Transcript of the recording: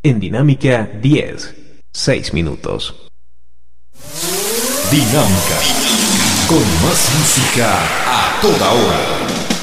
En Dinámica 10, 6 minutos. Dinámica, con más música a toda hora.